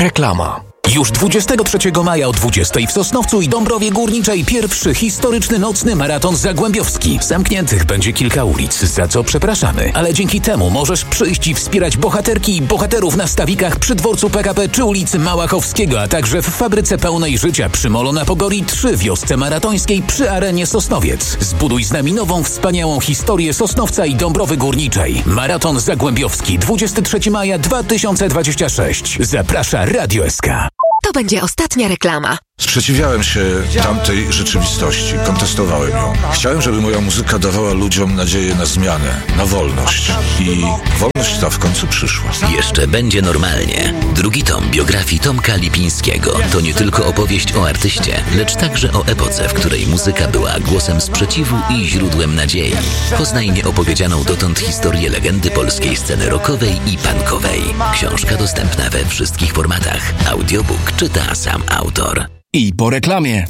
Reklama. Już 23 maja o 20 w Sosnowcu i Dąbrowie Górniczej pierwszy historyczny nocny maraton zagłębiowski. Zamkniętych będzie kilka ulic, za co przepraszamy, ale dzięki temu możesz przyjść i wspierać bohaterki i bohaterów na stawikach przy dworcu PKP czy ulicy Małachowskiego, a także w fabryce pełnej życia przy Molo na Pogori 3 wiosce maratońskiej przy Arenie Sosnowiec. Zbuduj z nami nową, wspaniałą historię Sosnowca i Dąbrowy Górniczej. Maraton zagłębiowski 23 maja 2026. Zaprasza Radio SK. To będzie ostatnia reklama. Sprzeciwiałem się tamtej rzeczywistości, kontestowałem ją. Chciałem, żeby moja muzyka dawała ludziom nadzieję na zmianę, na wolność. I wolność ta w końcu przyszła. Jeszcze będzie normalnie. Drugi tom biografii Tomka Lipińskiego to nie tylko opowieść o artyście, lecz także o epoce, w której muzyka była głosem sprzeciwu i źródłem nadziei. Poznaj nieopowiedzianą dotąd historię legendy polskiej sceny rockowej i punkowej. Książka dostępna we wszystkich formatach. Audiobook czyta sam autor. I po reklamie.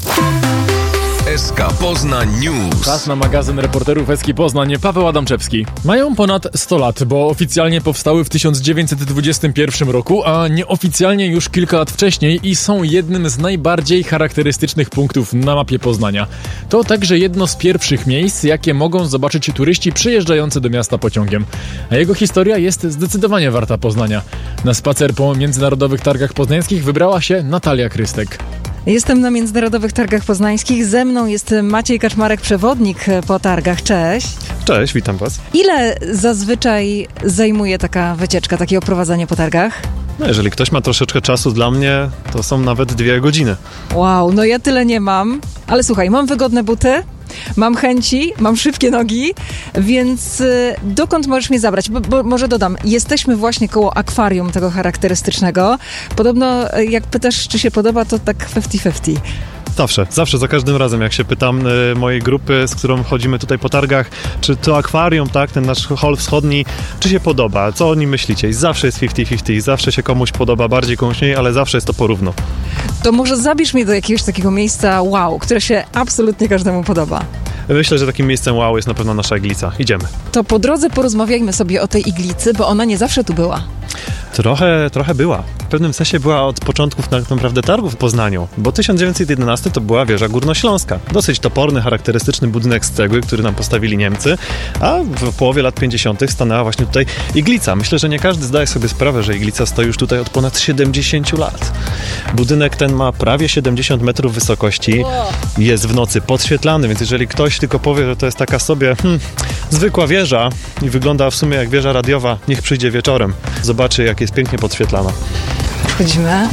SK Poznań News. Czas na magazyn reporterów SK Poznań. Paweł Adamczewski. Mają ponad 100 lat, bo oficjalnie powstały w 1921 roku, a nieoficjalnie już kilka lat wcześniej i są jednym z najbardziej charakterystycznych punktów na mapie Poznania. To także jedno z pierwszych miejsc, jakie mogą zobaczyć turyści przyjeżdżający do miasta pociągiem. A jego historia jest zdecydowanie warta poznania. Na spacer po Międzynarodowych Targach Poznańskich wybrała się Natalia Krystek. Jestem na Międzynarodowych Targach Poznańskich. Ze mną jest Maciej Kaczmarek, przewodnik po targach. Cześć. Cześć, witam Was. Ile zazwyczaj zajmuje taka wycieczka, takie oprowadzanie po targach? No, jeżeli ktoś ma troszeczkę czasu, dla mnie to są nawet 2 godziny. Wow, no ja tyle nie mam. Ale słuchaj, mam wygodne buty, mam chęci, mam szybkie nogi, więc dokąd możesz mnie zabrać? Bo może dodam, jesteśmy właśnie koło akwarium tego charakterystycznego. Podobno, jak pytasz, czy się podoba, to tak 50-50. Zawsze, za każdym razem, jak się pytam mojej grupy, z którą chodzimy tutaj po targach, czy to akwarium, tak, ten nasz hol wschodni, czy się podoba, co o nim myślicie? I zawsze jest 50-50, zawsze się komuś podoba bardziej, komuś mniej, ale zawsze jest to porówno. To może zabierz mnie do jakiegoś takiego miejsca wow, które się absolutnie każdemu podoba. Myślę, że takim miejscem wow jest na pewno nasza Iglica. Idziemy. To po drodze porozmawiajmy sobie o tej Iglicy, bo ona nie zawsze tu była. Trochę była. W pewnym sensie była od początków tak naprawdę targów w Poznaniu, bo 1911 to była wieża górnośląska. Dosyć toporny, charakterystyczny budynek z cegły, który nam postawili Niemcy, a w połowie lat 50. stanęła właśnie tutaj Iglica. Myślę, że nie każdy zdaje sobie sprawę, że Iglica stoi już tutaj od ponad 70 lat. Budynek ten ma prawie 70 metrów wysokości, jest w nocy podświetlany, więc jeżeli ktoś tylko powie, że to jest taka sobie zwykła wieża i wygląda w sumie jak wieża radiowa, niech przyjdzie wieczorem. Zobaczy, jak jest pięknie podświetlana. Wchodzimy.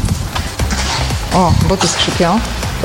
O, boty skrzypią.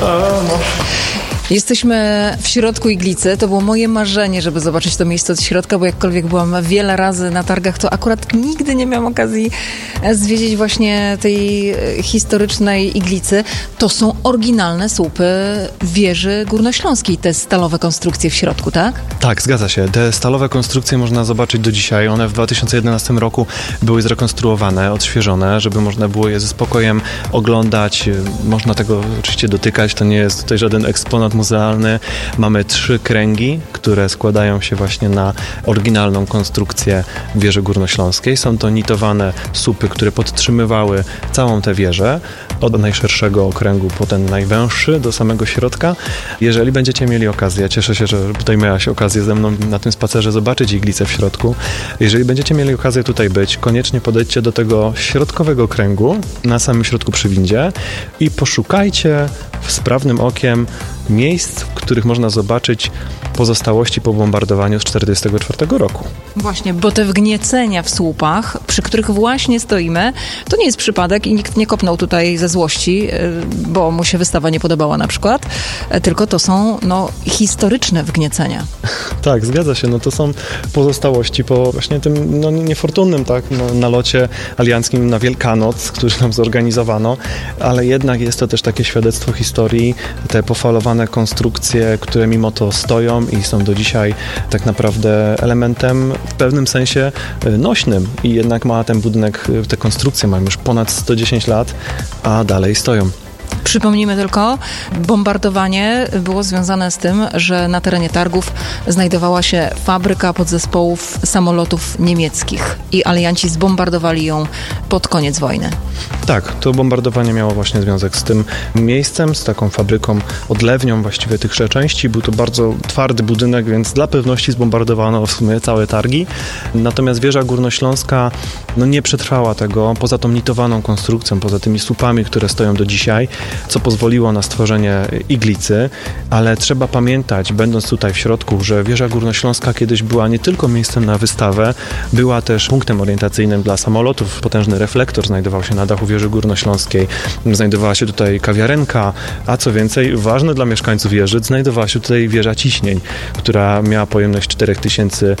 Jesteśmy w środku Iglicy. To było moje marzenie, żeby zobaczyć to miejsce od środka, bo jakkolwiek byłam wiele razy na targach, to akurat nigdy nie miałam okazji zwiedzić właśnie tej historycznej Iglicy. To są oryginalne słupy wieży górnośląskiej, te stalowe konstrukcje w środku, tak? Tak, zgadza się. Te stalowe konstrukcje można zobaczyć do dzisiaj. One w 2011 roku były zrekonstruowane, odświeżone, żeby można było je ze spokojem oglądać. Można tego oczywiście dotykać, to nie jest tutaj żaden eksponat muzealny. Mamy 3 kręgi, które składają się właśnie na oryginalną konstrukcję wieży górnośląskiej. Są to nitowane słupy, które podtrzymywały całą tę wieżę od najszerszego okręgu po ten najwęższy do samego środka. Jeżeli będziecie mieli okazję, cieszę się, że tutaj miałaś okazję ze mną na tym spacerze zobaczyć Iglicę w środku. Jeżeli będziecie mieli okazję tutaj być, koniecznie podejdźcie do tego środkowego kręgu na samym środku przy windzie i poszukajcie sprawnym okiem miejsc, w których można zobaczyć pozostałości po bombardowaniu z 1944 roku. Właśnie, bo te wgniecenia w słupach, przy których właśnie stoimy, to nie jest przypadek i nikt nie kopnął tutaj ze złości, bo mu się wystawa nie podobała na przykład, tylko to są historyczne wgniecenia. Tak, zgadza się. To są pozostałości po właśnie tym niefortunnym nalocie alianckim na Wielkanoc, który nam zorganizowano, ale jednak jest to też takie świadectwo historii, te pofalowane konstrukcje, które mimo to stoją i są do dzisiaj tak naprawdę elementem w pewnym sensie nośnym i jednak ma ten budynek, te konstrukcje mają już ponad 110 lat, a dalej stoją. Przypomnijmy tylko, bombardowanie było związane z tym, że na terenie targów znajdowała się fabryka podzespołów samolotów niemieckich i alianci zbombardowali ją pod koniec wojny. Tak, to bombardowanie miało właśnie związek z tym miejscem, z taką fabryką, odlewnią właściwie tychże części. Był to bardzo twardy budynek, więc dla pewności zbombardowano w sumie całe targi. Natomiast wieża górnośląska nie przetrwała tego, poza tą nitowaną konstrukcją, poza tymi słupami, które stoją do dzisiaj, co pozwoliło na stworzenie iglicy, ale trzeba pamiętać, będąc tutaj w środku, że wieża górnośląska kiedyś była nie tylko miejscem na wystawę, była też punktem orientacyjnym dla samolotów. Potężny reflektor znajdował się na dachu wieży górnośląskiej, znajdowała się tutaj kawiarenka, a co więcej, ważne dla mieszkańców Jeżyc, znajdowała się tutaj wieża ciśnień, która miała pojemność 4000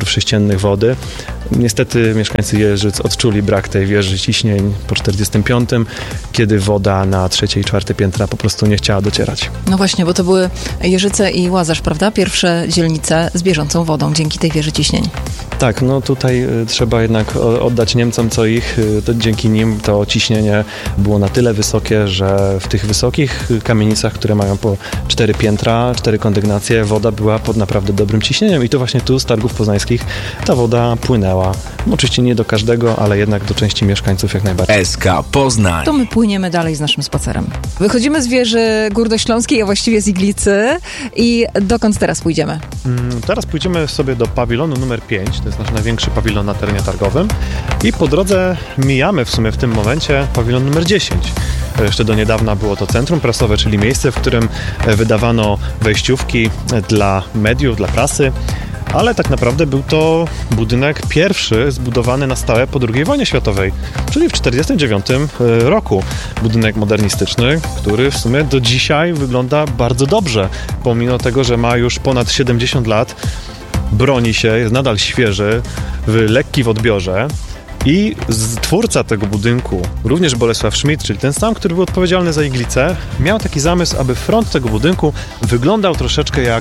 m3 wody. Niestety mieszkańcy Jeżyc odczuli brak tej wieży ciśnień po 45, kiedy woda na 3. i 4. piętra po prostu nie chciała docierać. No właśnie, bo to były Jeżyce i Łazarz, prawda? Pierwsze dzielnice z bieżącą wodą dzięki tej wieży ciśnień. Tak, tutaj trzeba jednak oddać Niemcom co ich. To dzięki nim to ciśnienie było na tyle wysokie, że w tych wysokich kamienicach, które mają po 4 piętra, 4 kondygnacje, woda była pod naprawdę dobrym ciśnieniem i to właśnie tu z targów poznańskich ta woda płynęła. Oczywiście nie do każdego, ale jednak do części mieszkańców jak najbardziej. SK Poznań. To my płyniemy dalej z naszym spacerem. Wychodzimy z wieży górnośląskiej, a właściwie z Iglicy i dokąd teraz pójdziemy? Teraz pójdziemy sobie do pawilonu numer 5, to jest nasz największy pawilon na terenie targowym i po drodze mijamy w sumie w tym momencie pawilon numer 10. Jeszcze do niedawna było to centrum prasowe, czyli miejsce, w którym wydawano wejściówki dla mediów, dla prasy. Ale tak naprawdę był to budynek pierwszy zbudowany na stałe po II wojnie światowej, czyli w 1949 roku. Budynek modernistyczny, który w sumie do dzisiaj wygląda bardzo dobrze, pomimo tego, że ma już ponad 70 lat, broni się, jest nadal świeży, lekki w odbiorze. I twórca tego budynku, również Bolesław Schmidt, czyli ten sam, który był odpowiedzialny za Iglicę, miał taki zamysł, aby front tego budynku wyglądał troszeczkę jak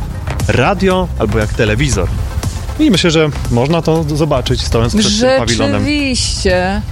radio albo jak telewizor. I myślę, że można to zobaczyć stojąc przed tym pawilonem. Rzeczywiście.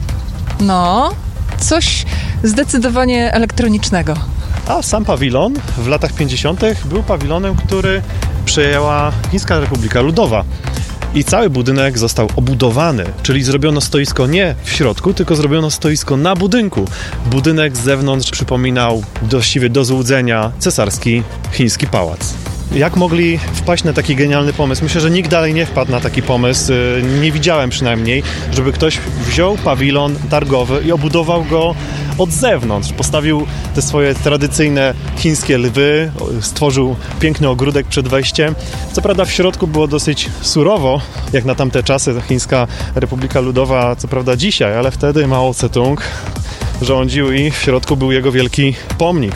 Coś zdecydowanie elektronicznego. A sam pawilon w latach 50. był pawilonem, który przejęła Chińska Republika Ludowa. I cały budynek został obudowany, czyli zrobiono stoisko nie w środku, tylko zrobiono stoisko na budynku. Budynek z zewnątrz przypominał właściwie do złudzenia cesarski chiński pałac. Jak mogli wpaść na taki genialny pomysł? Myślę, że nikt dalej nie wpadł na taki pomysł. Nie widziałem przynajmniej, żeby ktoś wziął pawilon targowy i obudował go od zewnątrz. Postawił te swoje tradycyjne chińskie lwy, stworzył piękny ogródek przed wejściem. Co prawda w środku było dosyć surowo, jak na tamte czasy. Chińska Republika Ludowa, co prawda dzisiaj, ale wtedy Mao Tse-tung rządził i w środku był jego wielki pomnik.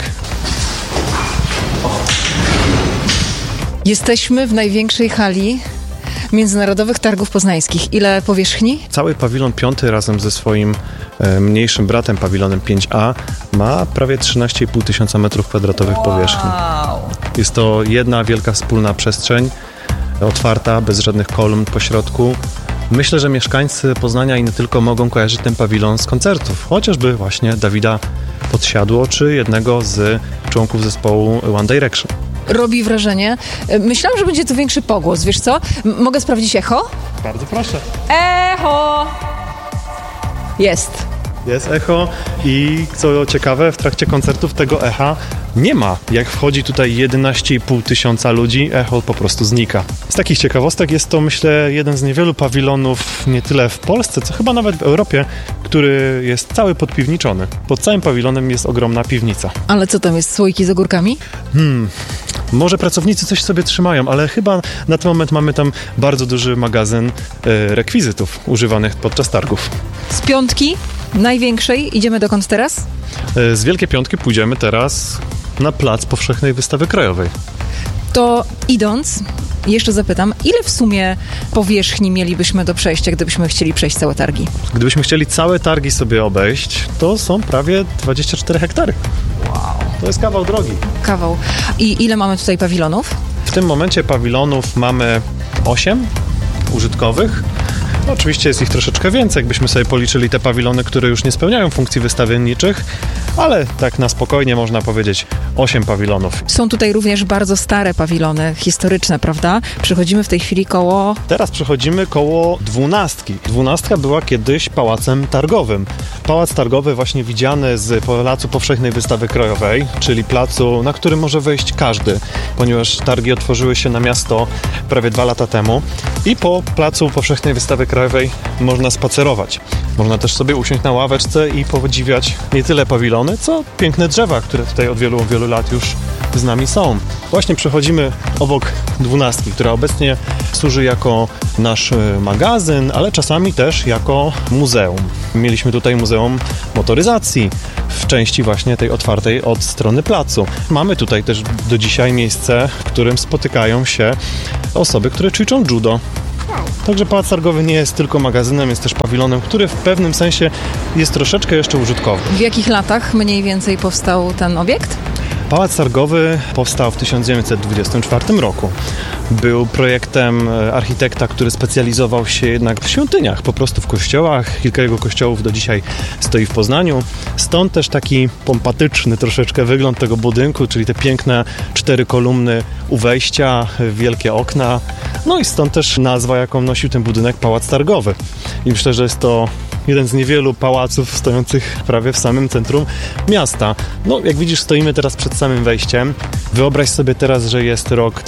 Jesteśmy w największej hali Międzynarodowych Targów Poznańskich. Ile powierzchni? Cały pawilon 5 razem ze swoim mniejszym bratem, pawilonem 5A, ma prawie 13,5 tysiąca metrów kwadratowych powierzchni. Jest to jedna wielka wspólna przestrzeń, otwarta, bez żadnych kolumn po środku. Myślę, że mieszkańcy Poznania i nie tylko mogą kojarzyć ten pawilon z koncertów, chociażby właśnie Dawida Podsiadło, czy jednego z członków zespołu One Direction. Robi wrażenie. Myślałam, że będzie tu większy pogłos, wiesz co? Mogę sprawdzić echo? Bardzo proszę. Echo! Jest. Jest echo i co ciekawe, w trakcie koncertów tego echa nie ma. Jak wchodzi tutaj 11,5 tysiąca ludzi, echo po prostu znika. Z takich ciekawostek jest to, myślę, jeden z niewielu pawilonów, nie tyle w Polsce, co chyba nawet w Europie, który jest cały podpiwniczony. Pod całym pawilonem jest ogromna piwnica. Ale co tam jest, słoiki z ogórkami? Może pracownicy coś sobie trzymają, ale chyba na ten moment mamy tam bardzo duży magazyn rekwizytów używanych podczas targów. Z piątki, największej, idziemy dokąd teraz? Z Wielkiej Piątki pójdziemy teraz na plac Powszechnej Wystawy Krajowej. To idąc, jeszcze zapytam, ile w sumie powierzchni mielibyśmy do przejścia, gdybyśmy chcieli przejść całe targi? Gdybyśmy chcieli całe targi sobie obejść, to są prawie 24 hektary. Wow. To jest kawał drogi. Kawał. I ile mamy tutaj pawilonów? W tym momencie pawilonów mamy 8 użytkowych. Oczywiście jest ich troszeczkę więcej, jakbyśmy sobie policzyli te pawilony, które już nie spełniają funkcji wystawienniczych, ale tak na spokojnie można powiedzieć 8 pawilonów. Są tutaj również bardzo stare pawilony historyczne, prawda? Przechodzimy w tej chwili koło... Teraz przechodzimy koło 12. 12 była kiedyś pałacem targowym. Pałac targowy właśnie widziany z Placu Powszechnej Wystawy Krajowej, czyli placu, na który może wejść każdy, ponieważ targi otworzyły się na miasto prawie 2 lata temu i po Placu Powszechnej Wystawy Krajowej można spacerować. Można też sobie usiąść na ławeczce i podziwiać nie tyle pawilony, co piękne drzewa, które tutaj od wielu, wielu lat już z nami są. Właśnie przechodzimy obok 12, która obecnie służy jako nasz magazyn, ale czasami też jako muzeum. Mieliśmy tutaj Muzeum Motoryzacji w części właśnie tej otwartej od strony placu. Mamy tutaj też do dzisiaj miejsce, w którym spotykają się osoby, które ćwiczą judo. Także Pałac Targowy nie jest tylko magazynem, jest też pawilonem, który w pewnym sensie jest troszeczkę jeszcze użytkowy. W jakich latach mniej więcej powstał ten obiekt? Pałac Targowy powstał w 1924 roku. Był projektem architekta, który specjalizował się jednak w świątyniach, po prostu w kościołach. Kilka jego kościołów do dzisiaj stoi w Poznaniu. Stąd też taki pompatyczny troszeczkę wygląd tego budynku, czyli te piękne 4 kolumny u wejścia, wielkie okna. No i stąd też nazwa, jaką nosił ten budynek, Pałac Targowy. I myślę, że jest to jeden z niewielu pałaców stojących prawie w samym centrum miasta. No, jak widzisz, stoimy teraz przed samym wejściem. Wyobraź sobie teraz, że jest rok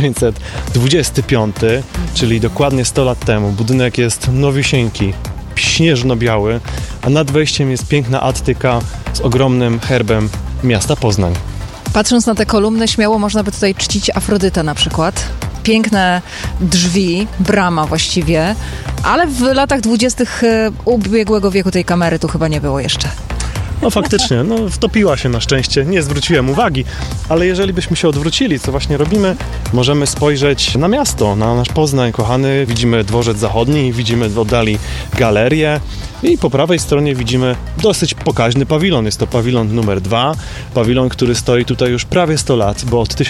1925, czyli dokładnie 100 lat temu. Budynek jest nowisieńki, śnieżno-biały, a nad wejściem jest piękna attyka z ogromnym herbem miasta Poznań. Patrząc na te kolumny, śmiało można by tutaj czcić Afrodytę na przykład. Piękne drzwi, brama właściwie, ale w latach 20. ubiegłego wieku tej kamery tu chyba nie było jeszcze. No faktycznie, wtopiła się na szczęście, nie zwróciłem uwagi, ale jeżeli byśmy się odwrócili, co właśnie robimy, możemy spojrzeć na miasto, na nasz Poznań kochany. Widzimy dworzec zachodni, widzimy w oddali galerię i po prawej stronie widzimy dosyć pokaźny pawilon. Jest to pawilon numer 2, pawilon, który stoi tutaj już prawie 100 lat, bo od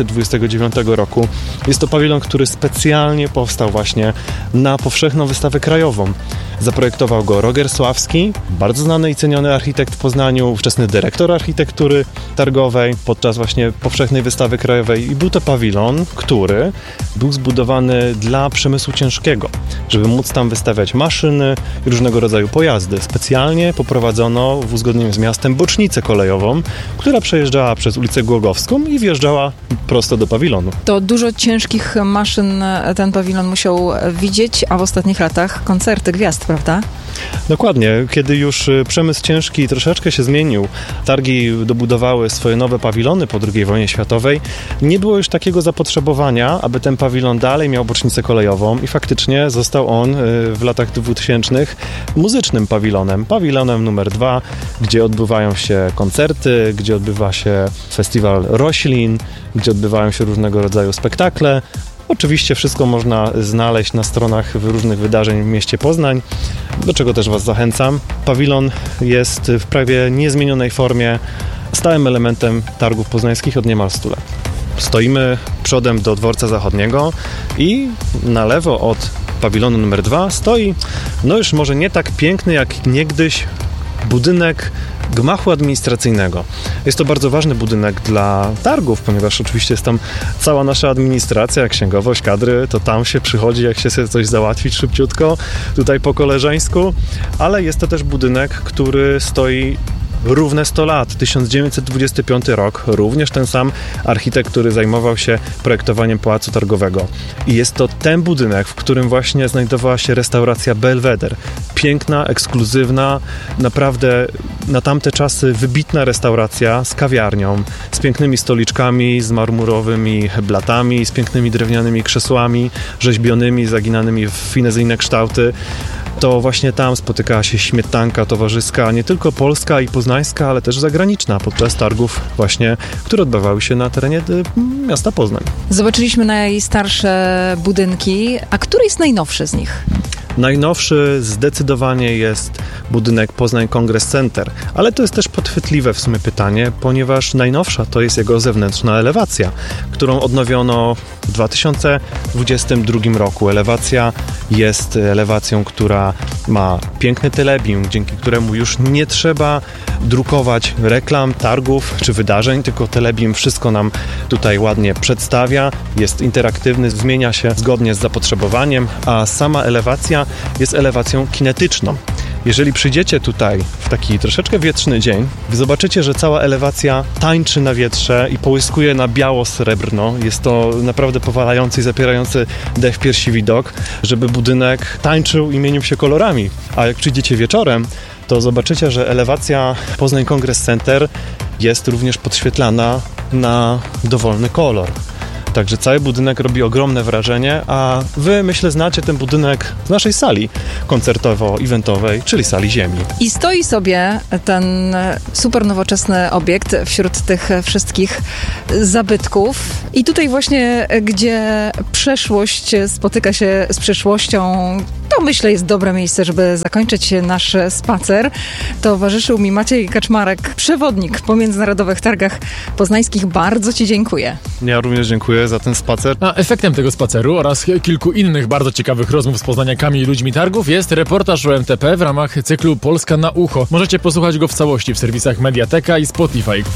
1929 roku. Jest to pawilon, który specjalnie powstał właśnie na Powszechną Wystawę Krajową. Zaprojektował go Roger Sławski, bardzo znany i ceniony architekt w Poznaniu, ówczesny dyrektor architektury targowej podczas właśnie Powszechnej Wystawy Krajowej i był to pawilon, który był zbudowany dla przemysłu ciężkiego, żeby móc tam wystawiać maszyny i różnego rodzaju pojazdy. Specjalnie poprowadzono w uzgodnieniu z miastem bocznicę kolejową, która przejeżdżała przez ulicę Głogowską i wjeżdżała prosto do pawilonu. To dużo ciężkich maszyn ten pawilon musiał widzieć, a w ostatnich latach koncerty gwiazd, prawda? Dokładnie. Kiedy już przemysł ciężki troszeczkę się zmienił, targi dobudowały swoje nowe pawilony po II wojnie światowej, nie było już takiego zapotrzebowania, aby ten pawilon dalej miał bocznicę kolejową i faktycznie został on w latach 2000 muzycznym pawilonem. Pawilonem numer 2, gdzie odbywają się koncerty, gdzie odbywa się festiwal roślin, gdzie odbywają się różnego rodzaju spektakle. Oczywiście wszystko można znaleźć na stronach różnych wydarzeń w mieście Poznań, do czego też Was zachęcam. Pawilon jest w prawie niezmienionej formie stałym elementem targów poznańskich od niemal 100 lat. Stoimy przodem do dworca zachodniego i na lewo od pawilonu numer 2 stoi, już może nie tak piękny jak niegdyś, budynek gmachu administracyjnego. Jest to bardzo ważny budynek dla targów, ponieważ oczywiście jest tam cała nasza administracja, księgowość, kadry, to tam się przychodzi, jak się chce coś załatwić szybciutko, tutaj po koleżeńsku, ale jest to też budynek, który stoi równe 100 lat, 1925 rok, również ten sam architekt, który zajmował się projektowaniem Pałacu Targowego. I jest to ten budynek, w którym właśnie znajdowała się restauracja Belweder. Piękna, ekskluzywna, naprawdę na tamte czasy wybitna restauracja z kawiarnią, z pięknymi stoliczkami, z marmurowymi blatami, z pięknymi drewnianymi krzesłami, rzeźbionymi, zaginanymi w finezyjne kształty. To właśnie tam spotykała się śmietanka towarzyska, nie tylko polska i poznańska, ale też zagraniczna podczas targów właśnie, które odbywały się na terenie miasta Poznań. Zobaczyliśmy najstarsze budynki, a który jest najnowszy z nich? Najnowszy zdecydowanie jest budynek Poznań Congress Center, ale to jest też podchwytliwe w sumie pytanie, ponieważ najnowsza to jest jego zewnętrzna elewacja, którą odnowiono w 2022 roku. Elewacja jest elewacją, która ma piękny telebim, dzięki któremu już nie trzeba drukować reklam, targów czy wydarzeń, tylko telebim wszystko nam tutaj ładnie przedstawia, jest interaktywny, zmienia się zgodnie z zapotrzebowaniem, a sama elewacja jest elewacją kinetyczną. Jeżeli przyjdziecie tutaj w taki troszeczkę wietrzny dzień, wy zobaczycie, że cała elewacja tańczy na wietrze i połyskuje na biało-srebrno. Jest to naprawdę powalający i zapierający dech w piersi widok, żeby budynek tańczył i mienił się kolorami. A jak przyjdziecie wieczorem, to zobaczycie, że elewacja Poznań Congress Center jest również podświetlana na dowolny kolor. Także cały budynek robi ogromne wrażenie, a wy, myślę, znacie ten budynek z naszej sali koncertowo-eventowej, czyli sali Ziemi. I stoi sobie ten super nowoczesny obiekt wśród tych wszystkich zabytków. I tutaj właśnie, gdzie przeszłość spotyka się z przyszłością, to myślę jest dobre miejsce, żeby zakończyć nasz spacer. Towarzyszył mi Maciej Kaczmarek, przewodnik po Międzynarodowych Targach Poznańskich. Bardzo ci dziękuję. Ja również dziękuję za ten spacer. A efektem tego spaceru oraz kilku innych bardzo ciekawych rozmów z poznaniakami i ludźmi targów jest reportaż o MTP w ramach cyklu Polska na ucho. Możecie posłuchać go w całości w serwisach Mediateka i Spotify.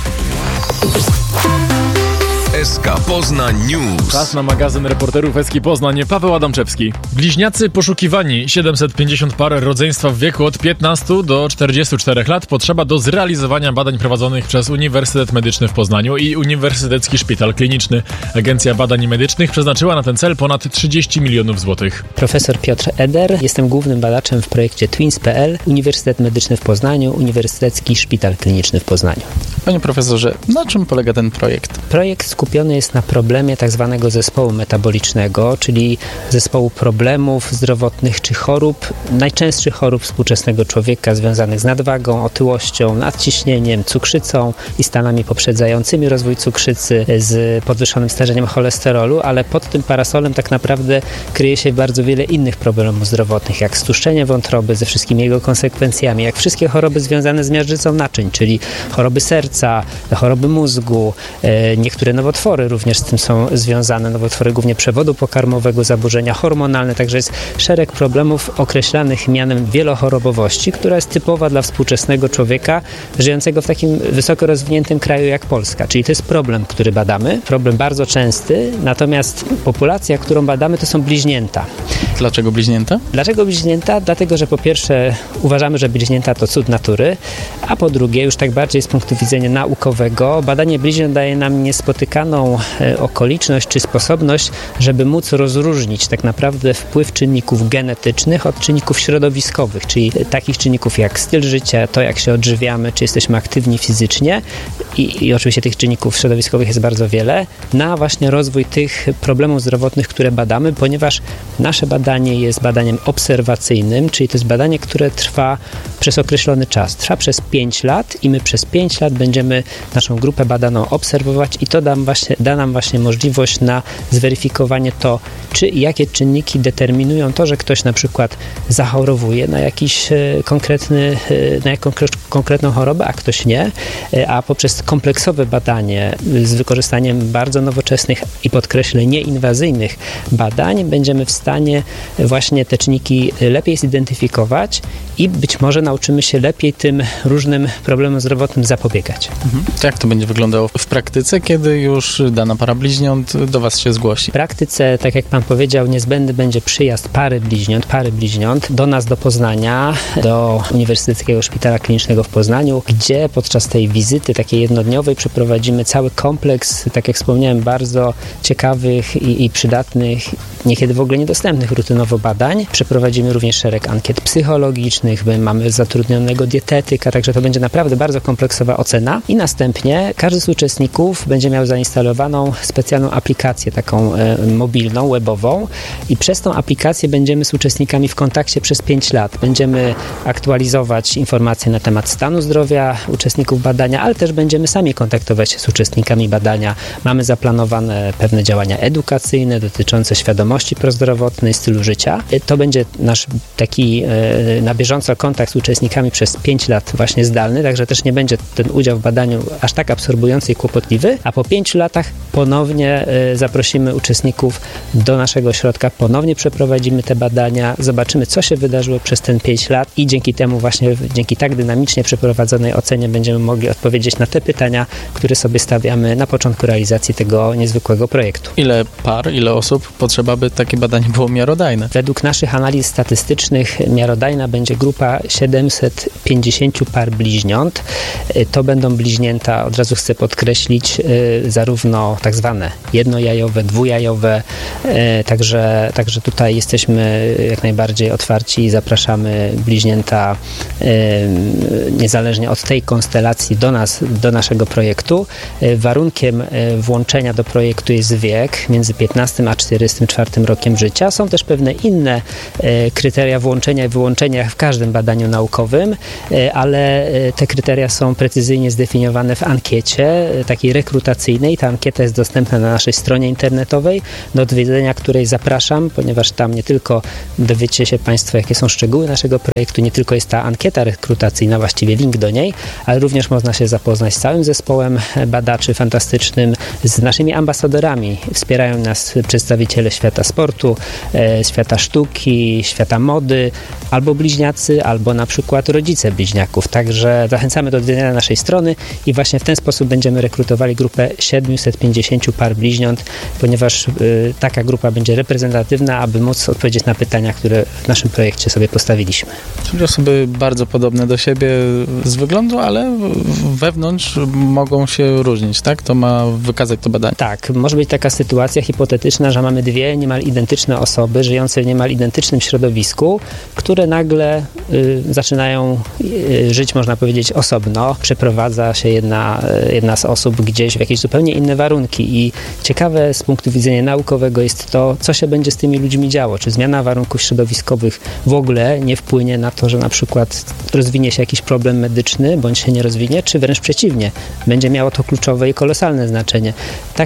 SK Poznań News. Czas na magazyn reporterów SK Poznań. Paweł Adamczewski. Bliźniacy poszukiwani. 750 par rodzeństwa w wieku od 15 do 44 lat potrzeba do zrealizowania badań prowadzonych przez Uniwersytet Medyczny w Poznaniu i Uniwersytecki Szpital Kliniczny. Agencja Badań Medycznych przeznaczyła na ten cel ponad 30 milionów złotych. Profesor Piotr Eder. Jestem głównym badaczem w projekcie Twins.pl, Uniwersytet Medyczny w Poznaniu, Uniwersytecki Szpital Kliniczny w Poznaniu. Panie profesorze, na czym polega ten projekt? Projekt skupiony jest na problemie tak zwanego zespołu metabolicznego, czyli zespołu problemów zdrowotnych czy chorób, najczęstszych chorób współczesnego człowieka związanych z nadwagą, otyłością, nadciśnieniem, cukrzycą i stanami poprzedzającymi rozwój cukrzycy, z podwyższonym starzeniem cholesterolu, ale pod tym parasolem tak naprawdę kryje się bardzo wiele innych problemów zdrowotnych, jak stłuszczenie wątroby ze wszystkimi jego konsekwencjami, jak wszystkie choroby związane z miażdżycą naczyń, czyli choroby serca, choroby mózgu, niektóre nowotwory również z tym są związane, nowotwory głównie przewodu pokarmowego, zaburzenia hormonalne, także jest szereg problemów określanych mianem wielochorobowości, która jest typowa dla współczesnego człowieka żyjącego w takim wysoko rozwiniętym kraju jak Polska. Czyli to jest problem, który badamy, problem bardzo częsty, natomiast populacja, którą badamy, to są bliźnięta. Dlaczego bliźnięta? Dlaczego bliźnięta? Dlatego, że po pierwsze uważamy, że bliźnięta to cud natury, a po drugie, już tak bardziej z punktu widzenia naukowego, badanie bliźniąt daje nam niespotykaną okoliczność czy sposobność, żeby móc rozróżnić tak naprawdę wpływ czynników genetycznych od czynników środowiskowych, czyli takich czynników jak styl życia, to jak się odżywiamy, czy jesteśmy aktywni fizycznie i oczywiście tych czynników środowiskowych jest bardzo wiele, na właśnie rozwój tych problemów zdrowotnych, które badamy, ponieważ nasze badanie jest badaniem obserwacyjnym, czyli to jest badanie, które trwa przez określony czas. Trwa przez 5 lat i my przez 5 lat będziemy naszą grupę badaną obserwować i to da nam właśnie możliwość na zweryfikowanie to, czy i jakie czynniki determinują to, że ktoś na przykład zachorowuje na jakiś konkretną chorobę, a ktoś nie, a poprzez kompleksowe badanie z wykorzystaniem bardzo nowoczesnych i podkreślę nieinwazyjnych badań będziemy w stanie właśnie te czynniki lepiej zidentyfikować i być może nauczymy się lepiej tym różnym problemom zdrowotnym zapobiegać. To jak to będzie wyglądało w praktyce, kiedy już dana para bliźniąt do Was się zgłosi? W praktyce, tak jak Pan powiedział, niezbędny będzie przyjazd pary bliźniąt do nas do Poznania, do Uniwersyteckiego Szpitala Klinicznego w Poznaniu, gdzie podczas tej wizyty takiej jednodniowej przeprowadzimy cały kompleks, tak jak wspomniałem, bardzo ciekawych i przydatnych, niekiedy w ogóle niedostępnych rutynowo badań. Przeprowadzimy również szereg ankiet psychologicznych, mamy zatrudnionego dietetyka, także to będzie naprawdę bardzo kompleksowa ocena badania i następnie każdy z uczestników będzie miał zainstalowaną specjalną aplikację, taką mobilną, webową i przez tą aplikację będziemy z uczestnikami w kontakcie przez 5 lat. Będziemy aktualizować informacje na temat stanu zdrowia uczestników badania, ale też będziemy sami kontaktować się z uczestnikami badania. Mamy zaplanowane pewne działania edukacyjne dotyczące świadomości prozdrowotnej, stylu życia. To będzie nasz taki na bieżąco kontakt z uczestnikami przez 5 lat właśnie zdalny, także też nie będzie ten udział w badaniu aż tak absorbujący i kłopotliwy, a po 5 latach ponownie zaprosimy uczestników do naszego ośrodka, ponownie przeprowadzimy te badania, zobaczymy, co się wydarzyło przez ten 5 lat i dzięki temu właśnie, dzięki tak dynamicznie przeprowadzonej ocenie będziemy mogli odpowiedzieć na te pytania, które sobie stawiamy na początku realizacji tego niezwykłego projektu. Ile par, ile osób potrzeba, by takie badanie było miarodajne? Według naszych analiz statystycznych miarodajna będzie grupa 750 par bliźniąt. To będą bliźnięta, od razu chcę podkreślić, zarówno tak zwane jednojajowe, dwujajowe, także tutaj jesteśmy jak najbardziej otwarci i zapraszamy bliźnięta niezależnie od tej konstelacji do nas, do naszego projektu. Warunkiem włączenia do projektu jest wiek między 15 a 44 rokiem życia. Są też pewne inne kryteria włączenia i wyłączenia w każdym badaniu naukowym, ale te kryteria są precyzyjnie zdefiniowane w ankiecie takiej rekrutacyjnej. Ta ankieta jest dostępna na naszej stronie internetowej, do odwiedzenia której zapraszam, ponieważ tam nie tylko dowiecie się Państwo, jakie są szczegóły naszego projektu, nie tylko jest ta ankieta rekrutacyjna, właściwie link do niej, ale również można się zapoznać z całym zespołem badaczy fantastycznym, z naszymi ambasadorami. Wspierają nas przedstawiciele świata sportu, świata sztuki, świata mody, albo bliźniacy, albo na przykład rodzice bliźniaków. Także zachęcamy do odwiedzenia naszej strony i właśnie w ten sposób będziemy rekrutowali grupę 750 par bliźniąt, ponieważ taka grupa będzie reprezentatywna, aby móc odpowiedzieć na pytania, które w naszym projekcie sobie postawiliśmy. Czyli osoby bardzo podobne do siebie z wyglądu, ale wewnątrz mogą się różnić, tak? To ma wykazać to badanie. Tak, może być taka sytuacja hipotetyczna, że mamy dwie niemal identyczne osoby, żyjące w niemal identycznym środowisku, które nagle zaczynają żyć, można powiedzieć, osobno. Przeprowadza się jedna z osób gdzieś w jakieś zupełnie inne warunki i ciekawe z punktu widzenia naukowego jest to, co się będzie z tymi ludźmi działo. Czy zmiana warunków środowiskowych w ogóle nie wpłynie na to, że na przykład rozwinie się jakiś problem medyczny, bądź się nie rozwinie, czy wręcz przeciwnie. Będzie miało to kluczowe i kolosalne znaczenie.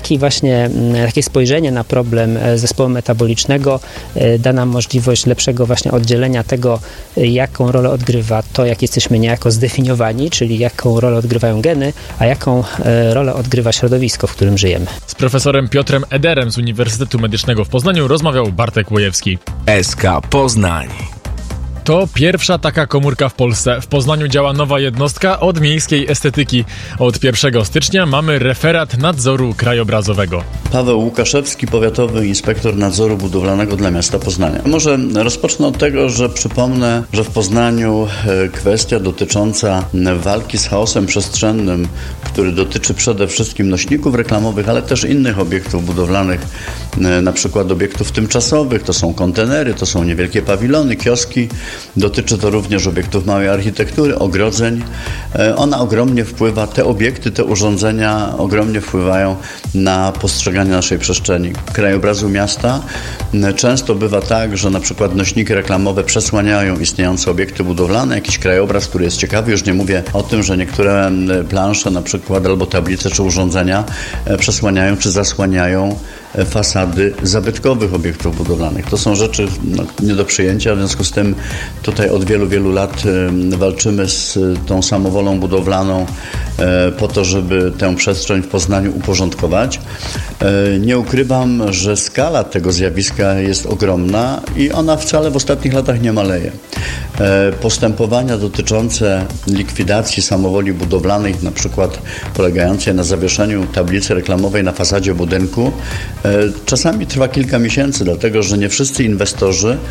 Takie spojrzenie na problem zespołu metabolicznego da nam możliwość lepszego właśnie oddzielenia tego, jaką rolę odgrywa to, jak jesteśmy niejako zdefiniowani, czyli jaką rolę odgrywają geny, a jaką rolę odgrywa środowisko, w którym żyjemy. Z profesorem Piotrem Ederem z Uniwersytetu Medycznego w Poznaniu rozmawiał Bartek Łojewski. SK Poznań. To pierwsza taka komórka w Polsce. W Poznaniu działa nowa jednostka od miejskiej estetyki. Od 1 stycznia mamy referat nadzoru krajobrazowego. Paweł Łukaszewski, powiatowy inspektor nadzoru budowlanego dla miasta Poznania. Może rozpocznę od tego, że przypomnę, że w Poznaniu kwestia dotycząca walki z chaosem przestrzennym, który dotyczy przede wszystkim nośników reklamowych, ale też innych obiektów budowlanych, na przykład obiektów tymczasowych, to są kontenery, to są niewielkie pawilony, kioski, dotyczy to również obiektów małej architektury, ogrodzeń. Ona ogromnie wpływa, te obiekty, te urządzenia ogromnie wpływają na postrzeganie naszej przestrzeni, krajobrazu miasta. Często bywa tak, że na przykład nośniki reklamowe przesłaniają istniejące obiekty budowlane, jakiś krajobraz, który jest ciekawy. Już nie mówię o tym, że niektóre plansze na przykład albo tablice czy urządzenia przesłaniają czy zasłaniają fasady zabytkowych obiektów budowlanych. To są rzeczy nie do przyjęcia, w związku z tym tutaj od wielu, wielu lat walczymy z tą samowolą budowlaną po to, żeby tę przestrzeń w Poznaniu uporządkować. Nie ukrywam, że skala tego zjawiska jest ogromna i ona wcale w ostatnich latach nie maleje. Postępowania dotyczące likwidacji samowoli budowlanej, na przykład polegające na zawieszeniu tablicy reklamowej na fasadzie budynku, czasami trwa kilka miesięcy, dlatego że nie wszyscy inwestorzy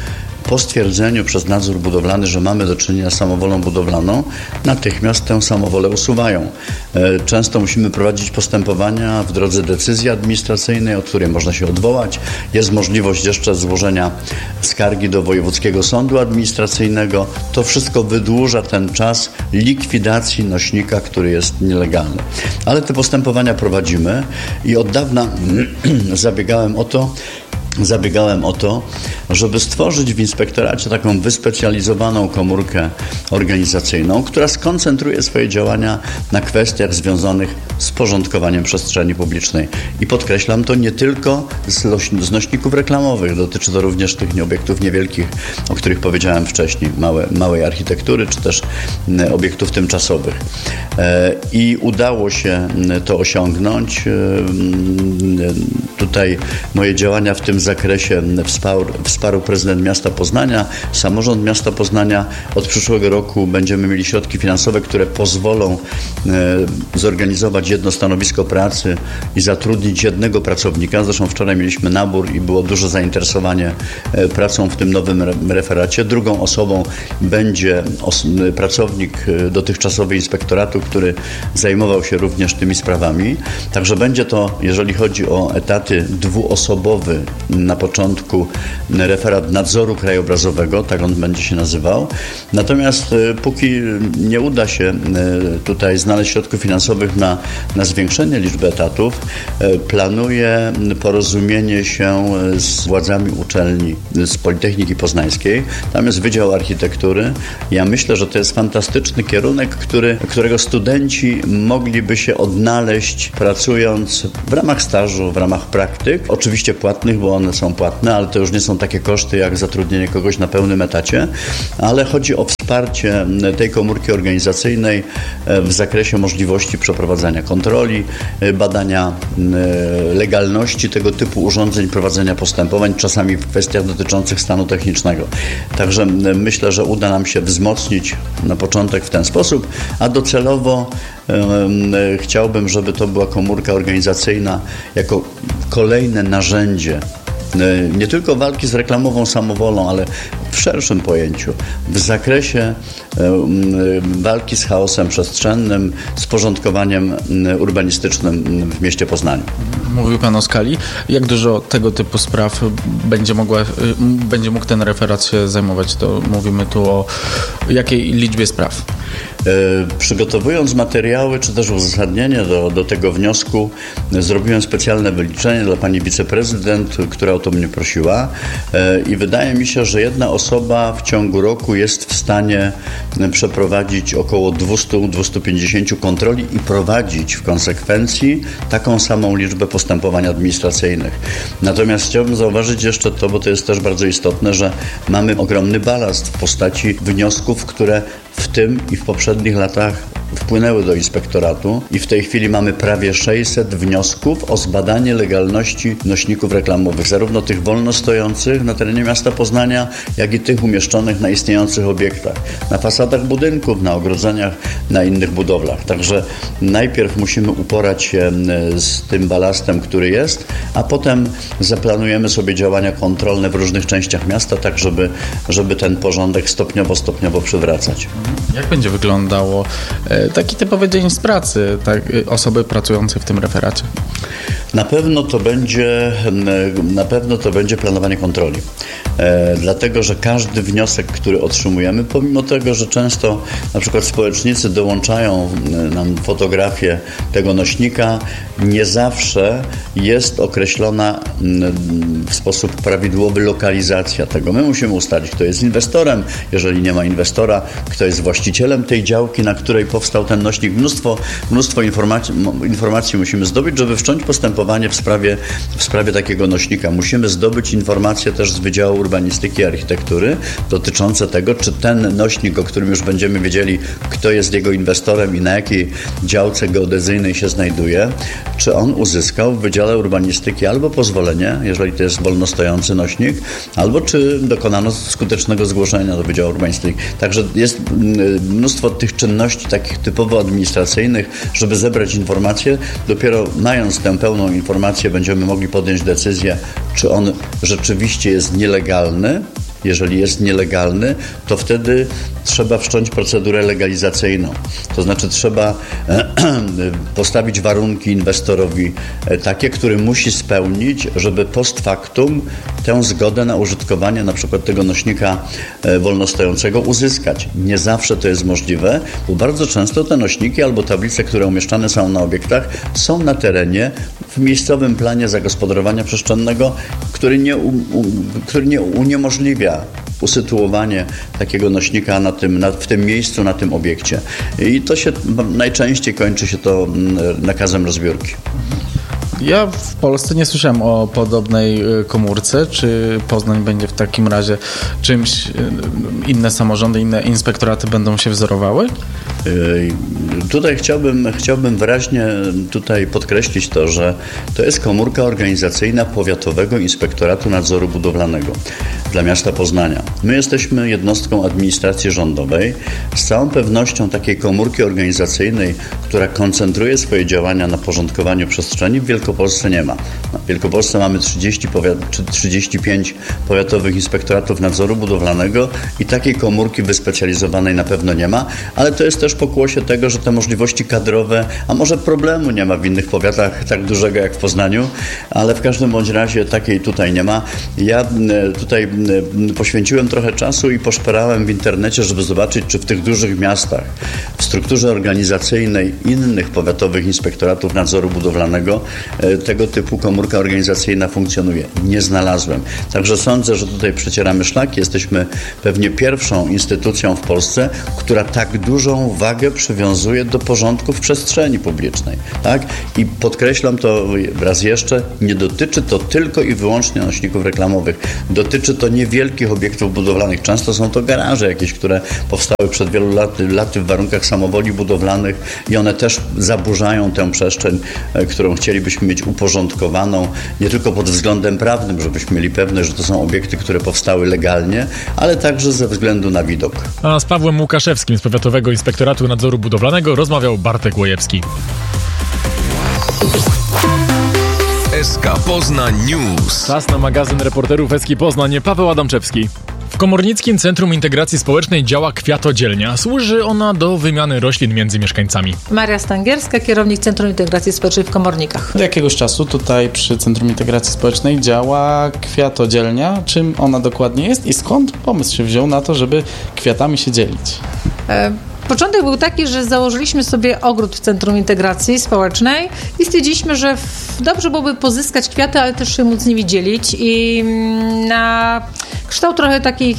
po stwierdzeniu przez nadzór budowlany, że mamy do czynienia z samowolą budowlaną, natychmiast tę samowolę usuwają. Często musimy prowadzić postępowania w drodze decyzji administracyjnej, od której można się odwołać. Jest możliwość jeszcze złożenia skargi do Wojewódzkiego Sądu Administracyjnego. To wszystko wydłuża ten czas likwidacji nośnika, który jest nielegalny. Ale te postępowania prowadzimy i od dawna zabiegałem o to, żeby stworzyć w inspektoracie taką wyspecjalizowaną komórkę organizacyjną, która skoncentruje swoje działania na kwestiach związanych z porządkowaniem przestrzeni publicznej. I podkreślam, to nie tylko z nośników reklamowych, dotyczy to również tych obiektów niewielkich, o których powiedziałem wcześniej, małej architektury, czy też obiektów tymczasowych. I udało się to osiągnąć. Tutaj moje działania w tym zakresie wsparł prezydent miasta Poznania, samorząd miasta Poznania. Od przyszłego roku będziemy mieli środki finansowe, które pozwolą zorganizować jedno stanowisko pracy i zatrudnić jednego pracownika. Zresztą wczoraj mieliśmy nabór i było duże zainteresowanie pracą w tym nowym referacie. Drugą osobą będzie pracownik dotychczasowy inspektoratu, który zajmował się również tymi sprawami. Także będzie to, jeżeli chodzi o etaty, dwuosobowy na początku referat nadzoru krajobrazowego, tak on będzie się nazywał. Natomiast póki nie uda się tutaj znaleźć środków finansowych na zwiększenie liczby etatów, planuję porozumienie się z władzami uczelni, z Politechniki Poznańskiej. Tam jest Wydział Architektury. Ja myślę, że to jest fantastyczny kierunek, którego studenci mogliby się odnaleźć pracując w ramach stażu, w ramach praktyk. Oczywiście płatnych, bo one są płatne, ale to już nie są takie koszty jak zatrudnienie kogoś na pełnym etacie, ale chodzi o wsparcie tej komórki organizacyjnej w zakresie możliwości przeprowadzania kontroli, badania legalności tego typu urządzeń, prowadzenia postępowań, czasami w kwestiach dotyczących stanu technicznego. Także myślę, że uda nam się wzmocnić na początek w ten sposób, a docelowo chciałbym, żeby to była komórka organizacyjna jako kolejne narzędzie nie tylko walki z reklamową samowolą, ale w szerszym pojęciu, w zakresie walki z chaosem przestrzennym, z porządkowaniem urbanistycznym w mieście Poznaniu. Mówił Pan o skali. Jak dużo tego typu spraw będzie mógł ten referat się zajmować? To mówimy tu o jakiej liczbie spraw? Przygotowując materiały, czy też uzasadnienie do tego wniosku, zrobiłem specjalne wyliczenie dla pani wiceprezydent, która o to mnie prosiła i wydaje mi się, że jedna osoba w ciągu roku jest w stanie przeprowadzić około 200-250 kontroli i prowadzić w konsekwencji taką samą liczbę postępowań administracyjnych. Natomiast chciałbym zauważyć jeszcze to, bo to jest też bardzo istotne, że mamy ogromny balast w postaci wniosków, które w tym i w poprzednich latach wpłynęły do inspektoratu i w tej chwili mamy prawie 600 wniosków o zbadanie legalności nośników reklamowych, zarówno tych wolno stojących na terenie miasta Poznania, jak i tych umieszczonych na istniejących obiektach, na fasadach budynków, na ogrodzeniach, na innych budowlach. Także najpierw musimy uporać się z tym balastem, który jest, a potem zaplanujemy sobie działania kontrolne w różnych częściach miasta, tak żeby ten porządek stopniowo przywracać. Jak będzie wyglądało taki typowy dzień z pracy osoby pracującej w tym referacie? Na pewno to będzie planowanie kontroli. Dlatego, że każdy wniosek, który otrzymujemy, pomimo tego, że często na przykład społecznicy dołączają nam fotografię tego nośnika, nie zawsze jest określona w sposób prawidłowy lokalizacja tego. My musimy ustalić, kto jest inwestorem, jeżeli nie ma inwestora, kto jest właścicielem tej działki, na której powstał ten nośnik. Mnóstwo informacji musimy zdobyć, żeby wszcząć postępowanie w sprawie takiego nośnika. Musimy zdobyć informacje też z Wydziału Urbanistyki i Architektury dotyczące tego, czy ten nośnik, o którym już będziemy wiedzieli, kto jest jego inwestorem i na jakiej działce geodezyjnej się znajduje, czy on uzyskał w Wydziale Urbanistyki albo pozwolenie, jeżeli to jest wolno stojący nośnik, albo czy dokonano skutecznego zgłoszenia do Wydziału Urbanistyki. Także jest mnóstwo tych czynności takich typowo administracyjnych, żeby zebrać informacje. Dopiero mając tę pełną informację będziemy mogli podjąć decyzję, czy on rzeczywiście jest nielegalny, Jeżeli jest nielegalny, to wtedy trzeba wszcząć procedurę legalizacyjną. To znaczy trzeba postawić warunki inwestorowi takie, który musi spełnić, żeby post factum tę zgodę na użytkowanie na przykład tego nośnika wolnostojącego uzyskać. Nie zawsze to jest możliwe, bo bardzo często te nośniki albo tablice, które umieszczane są na obiektach, są na terenie w miejscowym planie zagospodarowania przestrzennego, który nie uniemożliwia usytuowanie takiego nośnika w tym miejscu, na tym obiekcie. I to się najczęściej kończy się to nakazem rozbiórki. Ja w Polsce nie słyszałem o podobnej komórce. Czy Poznań będzie w takim razie czymś, inne samorządy, inne inspektoraty będą się wzorowały? Tutaj chciałbym wyraźnie podkreślić to, że to jest komórka organizacyjna Powiatowego Inspektoratu Nadzoru Budowlanego dla miasta Poznania. My jesteśmy jednostką administracji rządowej. Z całą pewnością takiej komórki organizacyjnej, która koncentruje swoje działania na porządkowaniu przestrzeni, w Wielkopolsce nie ma. W Wielkopolsce mamy 35 powiatowych inspektoratów nadzoru budowlanego i takiej komórki wyspecjalizowanej na pewno nie ma, ale to jest też pokłosie tego, że te możliwości kadrowe, a może problemu nie ma w innych powiatach tak dużego jak w Poznaniu, ale w każdym bądź razie takiej tutaj nie ma. Ja tutaj poświęciłem trochę czasu i poszperałem w internecie, żeby zobaczyć, czy w tych dużych miastach w strukturze organizacyjnej innych powiatowych inspektoratów nadzoru budowlanego tego typu komórka organizacyjna funkcjonuje. Nie znalazłem. Także sądzę, że tutaj przecieramy szlaki. Jesteśmy pewnie pierwszą instytucją w Polsce, która tak dużą wagę przywiązuje do porządku w przestrzeni publicznej. Tak? I podkreślam to raz jeszcze, nie dotyczy to tylko i wyłącznie nośników reklamowych. Dotyczy to niewielkich obiektów budowlanych. Często są to garaże jakieś, które powstały przed wielu laty w warunkach samowoli budowlanych i one też zaburzają tę przestrzeń, którą chcielibyśmy mieć uporządkowaną, nie tylko pod względem prawnym, żebyśmy mieli pewność, że to są obiekty, które powstały legalnie, ale także ze względu na widok. A z Pawłem Łukaszewskim z Powiatowego Inspektoratu Nadzoru Budowlanego rozmawiał Bartek Łojewski. SK Poznań News. Czas na magazyn reporterów SK Poznań. Paweł Adamczewski. W Komornickim Centrum Integracji Społecznej działa kwiatodzielnia. Służy ona do wymiany roślin między mieszkańcami. Maria Stangierska, kierownik Centrum Integracji Społecznej w Komornikach. Od jakiegoś czasu tutaj przy Centrum Integracji Społecznej działa kwiatodzielnia. Czym ona dokładnie jest i skąd pomysł się wziął na to, żeby kwiatami się dzielić? Początek był taki, że założyliśmy sobie ogród w Centrum Integracji Społecznej i stwierdziliśmy, że dobrze byłoby pozyskać kwiaty, ale też się móc z nimi dzielić i na kształt trochę takich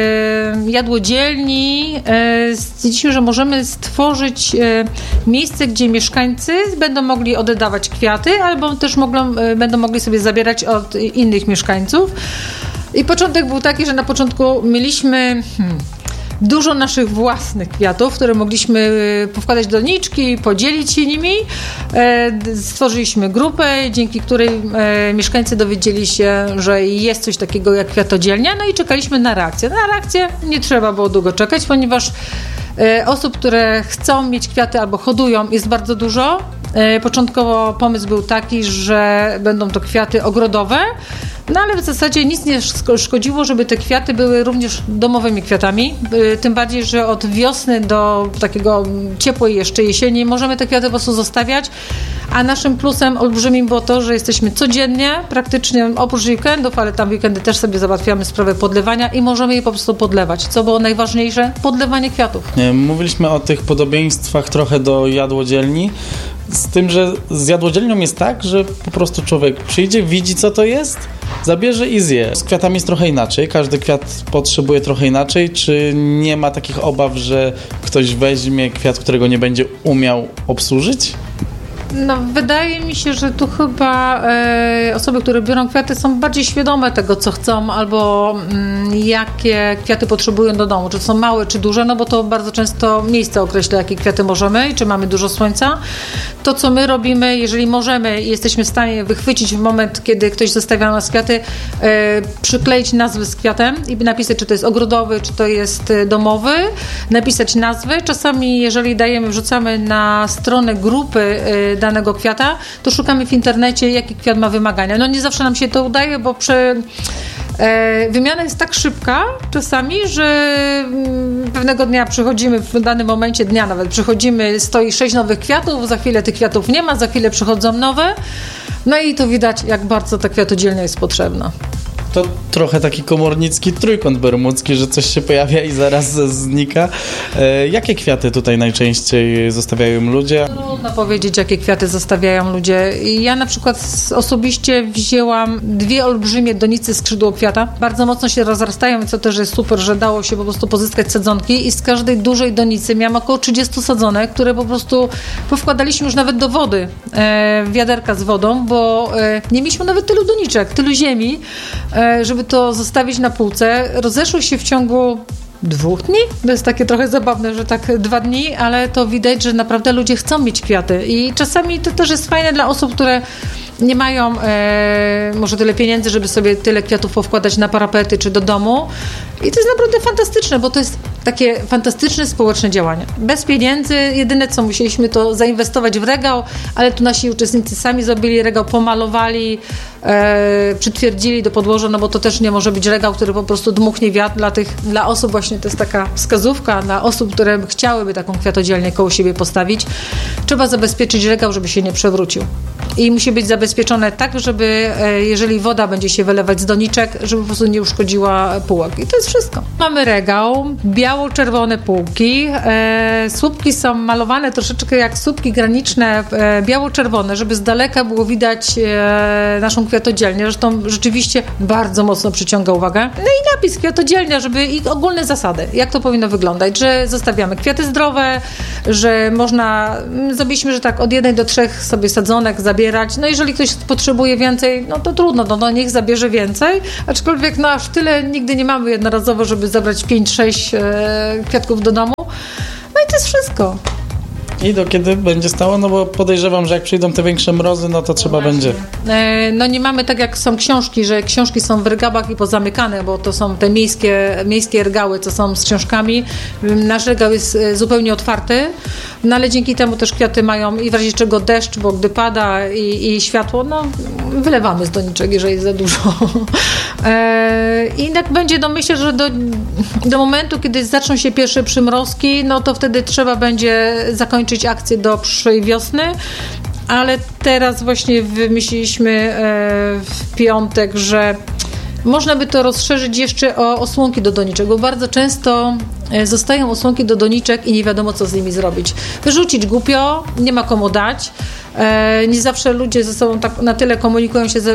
jadłodzielni stwierdziliśmy, że możemy stworzyć miejsce, gdzie mieszkańcy będą mogli oddawać kwiaty, albo też będą mogli sobie zabierać od innych mieszkańców. I początek był taki, że na początku mieliśmy dużo naszych własnych kwiatów, które mogliśmy powkładać do doniczki i podzielić się nimi. Stworzyliśmy grupę, dzięki której mieszkańcy dowiedzieli się, że jest coś takiego jak kwiatodzielnia, no i czekaliśmy na reakcję. Na reakcję nie trzeba było długo czekać, ponieważ osób, które chcą mieć kwiaty albo hodują, jest bardzo dużo. Początkowo pomysł był taki, że będą to kwiaty ogrodowe, no ale w zasadzie nic nie szkodziło, żeby te kwiaty były również domowymi kwiatami. Tym bardziej, że od wiosny do takiego ciepłej jeszcze jesieni możemy te kwiaty po prostu zostawiać, a naszym plusem olbrzymim było to, że jesteśmy codziennie, praktycznie oprócz weekendów, ale tam weekendy też sobie załatwiamy sprawę podlewania i możemy je po prostu podlewać. Co było najważniejsze? Podlewanie kwiatów. Mówiliśmy o tych podobieństwach trochę do jadłodzielni. Z tym, że z jadłodzielnią jest tak, że po prostu człowiek przyjdzie, widzi co to jest, zabierze i zje. Z kwiatami jest trochę inaczej, każdy kwiat potrzebuje trochę inaczej. Czy nie ma takich obaw, że ktoś weźmie kwiat, którego nie będzie umiał obsłużyć? No, wydaje mi się, że tu chyba osoby, które biorą kwiaty, są bardziej świadome tego, co chcą, albo jakie kwiaty potrzebują do domu, czy to są małe, czy duże, no bo to bardzo często miejsce określa, jakie kwiaty możemy i czy mamy dużo słońca. To, co my robimy, jeżeli możemy i jesteśmy w stanie wychwycić w moment, kiedy ktoś zostawia nas kwiaty, przykleić nazwy z kwiatem i napisać, czy to jest ogrodowy, czy to jest domowy, napisać nazwy. Czasami, jeżeli wrzucamy na stronę grupy danego kwiata, to szukamy w internecie, jaki kwiat ma wymagania. No nie zawsze nam się to udaje, bo Wymiana jest tak szybka czasami, że pewnego dnia przychodzimy, w danym momencie dnia nawet przychodzimy, stoi 6 nowych kwiatów, za chwilę tych kwiatów nie ma, za chwilę przychodzą nowe. No i to widać, jak bardzo ta kwiatodzielnia jest potrzebna. To trochę taki komornicki trójkąt bermudzki, że coś się pojawia i zaraz znika. Jakie kwiaty tutaj najczęściej zostawiają ludzie? Trudno powiedzieć, jakie kwiaty zostawiają ludzie. Ja na przykład osobiście wzięłam 2 olbrzymie donice skrzydłokwiata. Bardzo mocno się rozrastają, co też jest super, że dało się po prostu pozyskać sadzonki i z każdej dużej donicy miałam około 30 sadzonek, które po prostu powkładaliśmy już nawet do wody, wiaderka z wodą, bo nie mieliśmy nawet tylu doniczek, tylu ziemi, żeby to zostawić na półce. Rozeszło się w ciągu 2 dni. To jest takie trochę zabawne, że tak 2 dni, ale to widać, że naprawdę ludzie chcą mieć kwiaty i czasami to też jest fajne dla osób, które nie mają może tyle pieniędzy, żeby sobie tyle kwiatów powkładać na parapety czy do domu. I to jest naprawdę fantastyczne, bo to jest takie fantastyczne społeczne działanie. Bez pieniędzy, jedyne co musieliśmy to zainwestować w regał, ale tu nasi uczestnicy sami zrobili regał, pomalowali, przytwierdzili do podłoża, no bo to też nie może być regał, który po prostu dmuchnie wiatr dla osób właśnie, to jest taka wskazówka dla osób, które chciałyby taką kwiatodzielnię koło siebie postawić. Trzeba zabezpieczyć regał, żeby się nie przewrócił. I musi być zabezpieczone tak, żeby jeżeli woda będzie się wylewać z doniczek, żeby po prostu nie uszkodziła półek. I to jest wszystko. Mamy regał, biało-czerwone półki. Słupki są malowane troszeczkę jak słupki graniczne, biało-czerwone, żeby z daleka było widać naszą kwiatodzielnię. Zresztą rzeczywiście bardzo mocno przyciąga uwagę. No i napis kwiatodzielnia, żeby i ogólne zasady, jak to powinno wyglądać, że zostawiamy kwiaty zdrowe, że można, zrobiliśmy, że tak od 1 do 3 sobie sadzonek zabierać. No jeżeli ktoś potrzebuje więcej, no to trudno, no niech zabierze więcej, aczkolwiek no aż tyle nigdy nie mamy jednorazowo, żeby zabrać 5-6 kwiatków do domu. No i to jest wszystko. I do kiedy będzie stało? No bo podejrzewam, że jak przyjdą te większe mrozy, no to trzeba będzie. No nie mamy tak jak są książki, że książki są w regałach i pozamykane, bo to są te miejskie regały, co są z książkami. Nasz regał jest zupełnie otwarty, no ale dzięki temu też kwiaty mają i w razie czego deszcz, bo gdy pada i światło, no wylewamy z doniczek, jeżeli jest za dużo. I tak będzie, no myślę, że do momentu, kiedy zaczną się pierwsze przymrozki, no to wtedy trzeba będzie zakończyć akcję do przyszłej wiosny, ale teraz właśnie wymyśliliśmy w piątek, że można by to rozszerzyć jeszcze o osłonki do doniczek, bo bardzo często zostają osłonki do doniczek i nie wiadomo, co z nimi zrobić. Wyrzucić głupio, nie ma komu dać. Nie zawsze ludzie ze sobą tak na tyle komunikują się,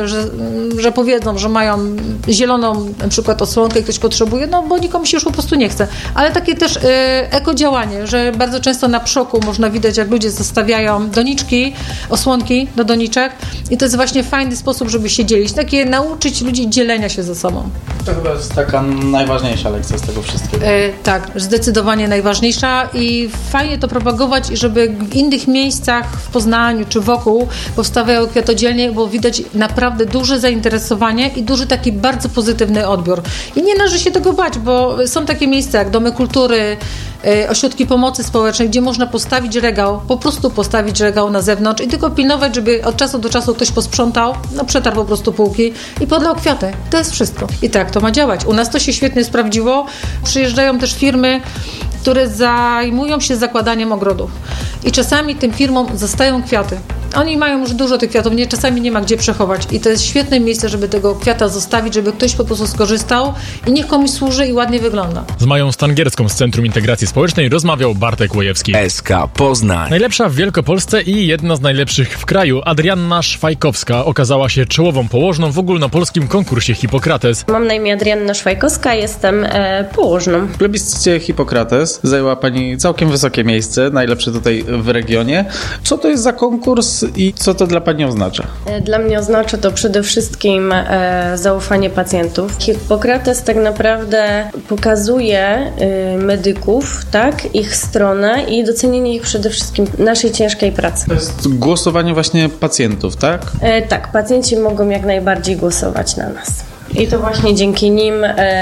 że powiedzą, że mają zieloną na przykład osłonkę i ktoś potrzebuje, no bo nikomu się już po prostu nie chce. Ale takie też ekodziałanie, że bardzo często na przoku można widać, jak ludzie zostawiają doniczki, osłonki do doniczek i to jest właśnie fajny sposób, żeby się dzielić. Takie nauczyć ludzi dzielenia się ze sobą. To chyba jest taka najważniejsza lekcja z tego wszystkiego. Tak, zdecydowanie najważniejsza i fajnie to propagować, żeby w innych miejscach w Poznaniu czy wokół powstawały kwiatodzielnie, bo widać naprawdę duże zainteresowanie i duży taki bardzo pozytywny odbiór. I nie należy się tego bać, bo są takie miejsca jak domy kultury, ośrodki pomocy społecznej, gdzie można postawić regał, po prostu postawić regał na zewnątrz i tylko pilnować, żeby od czasu do czasu ktoś posprzątał, no przetarł po prostu półki i podlał kwiaty. To jest wszystko. I tak to ma działać. U nas to się świetnie sprawdziło. Przyjeżdżają też firmy, które zajmują się zakładaniem ogrodów. I czasami tym firmom zostają kwiaty. Oni mają już dużo tych kwiatów, czasami nie ma gdzie przechować. I to jest świetne miejsce, żeby tego kwiata zostawić, żeby ktoś po prostu skorzystał i niech komuś służy i ładnie wygląda. Z Mają Stangierską z Centrum Integracji Społecznej rozmawiał Bartek Łojewski. SK Poznań. Najlepsza w Wielkopolsce i jedna z najlepszych w kraju, Adrianna Szwajkowska, okazała się czołową położną w ogólnopolskim konkursie Hipokrates. Mam na imię Adrianna Szwajkowska, jestem położną. W plebiscycie Hipokrates zajęła Pani całkiem wysokie miejsce, najlepsze tutaj w regionie. Co to jest za konkurs i co to dla Pani oznacza? Dla mnie oznacza to przede wszystkim zaufanie pacjentów. Hipokrates tak naprawdę pokazuje medyków, tak, ich stronę i docenienie ich przede wszystkim naszej ciężkiej pracy. To jest głosowanie właśnie pacjentów, tak? Tak, pacjenci mogą jak najbardziej głosować na nas. I to właśnie dzięki nim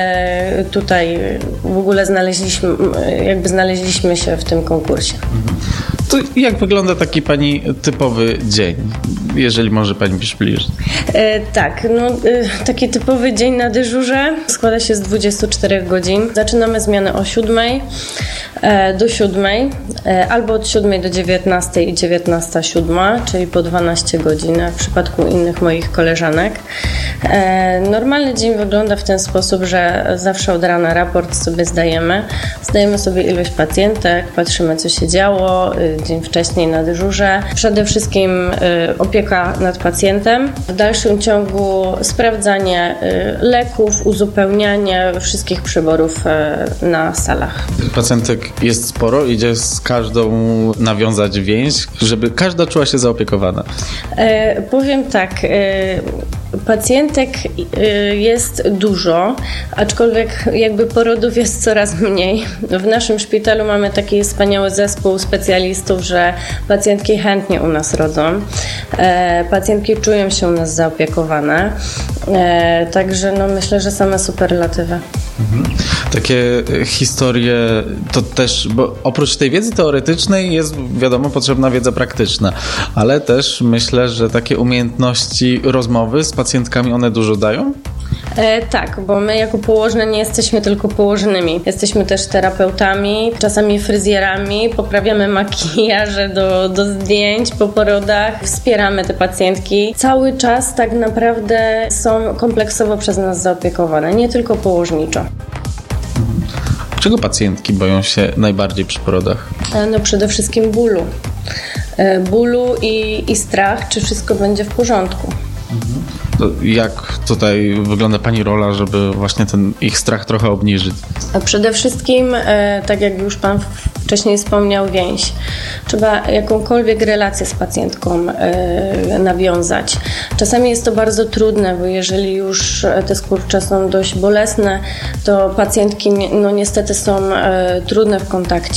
tutaj w ogóle znaleźliśmy się w tym konkursie. To jak wygląda taki Pani typowy dzień? jeżeli może pani przybliżyć. Tak, taki typowy dzień na dyżurze składa się z 24 godzin. Zaczynamy zmianę o 7 do 7, albo od 7 do 19 i 19:07, czyli po 12 godzin w przypadku innych moich koleżanek. Normalny dzień wygląda w ten sposób, że zawsze od rana raport sobie zdajemy sobie ilość pacjentek, patrzymy co się działo dzień wcześniej na dyżurze. Przede wszystkim opieka nad pacjentem, w dalszym ciągu sprawdzanie leków, uzupełnianie wszystkich przyborów na salach. Pacjentek jest sporo, idzie z każdą nawiązać więź, żeby każda czuła się zaopiekowana. Powiem tak, pacjentek jest dużo, aczkolwiek jakby porodów jest coraz mniej. W naszym szpitalu mamy taki wspaniały zespół specjalistów, że pacjentki chętnie u nas rodzą. Pacjentki czują się u nas zaopiekowane. Także myślę, że same superlatywy. Takie historie to też, bo oprócz tej wiedzy teoretycznej jest, wiadomo, potrzebna wiedza praktyczna, ale też myślę, że takie umiejętności rozmowy z pacjentkami, one dużo dają? Tak, bo my jako położne nie jesteśmy tylko położnymi. Jesteśmy też terapeutami, czasami fryzjerami, poprawiamy makijaże do zdjęć po porodach, wspieramy te pacjentki. Cały czas tak naprawdę są kompleksowo przez nas zaopiekowane, nie tylko położniczo. Czego pacjentki boją się najbardziej przy porodach? Przede wszystkim bólu. Bólu i strach, czy wszystko będzie w porządku. To jak tutaj wygląda pani rola, żeby właśnie ten ich strach trochę obniżyć? Przede wszystkim, tak jak już pan wcześniej wspomniał, więź. Trzeba jakąkolwiek relację z pacjentką nawiązać. Czasami jest to bardzo trudne, bo jeżeli już te skurcze są dość bolesne, to pacjentki niestety są trudne w kontakcie.